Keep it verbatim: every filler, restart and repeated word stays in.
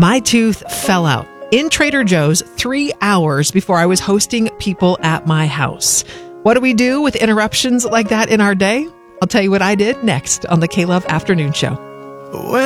My tooth fell out in Trader Joe's three hours before I was hosting people at my house. What do we do with interruptions like that in our day? I'll tell you what I did next on the K-Love Afternoon Show.